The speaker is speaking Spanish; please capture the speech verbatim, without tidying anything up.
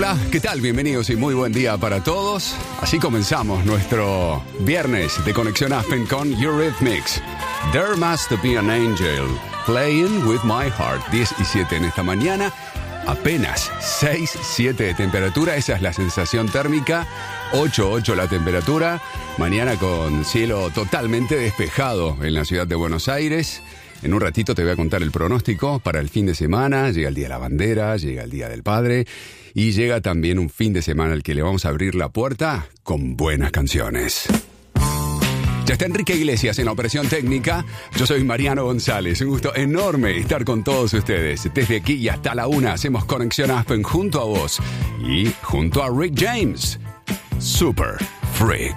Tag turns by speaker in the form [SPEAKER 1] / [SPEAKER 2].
[SPEAKER 1] Hola, ¿qué tal? Bienvenidos y muy buen día para todos. Así comenzamos nuestro viernes de Conexión Aspen con Eurythmics. There Must Be an Angel, Playing With My Heart. diez y siete en esta mañana, apenas seis, siete de temperatura, esa es la sensación térmica, ocho, ocho la temperatura. Mañana con cielo totalmente despejado en la ciudad de Buenos Aires. En un ratito te voy a contar el pronóstico para el fin de semana. Llega el Día de la Bandera, llega el Día del Padre y llega también un fin de semana al que le vamos a abrir la puerta con buenas canciones. Ya está Enrique Iglesias en la operación técnica. Yo soy Mariano González. Un gusto enorme estar con todos ustedes. Desde aquí y hasta la una hacemos Conexión Aspen junto a vos y junto a Rick James. Super Freak.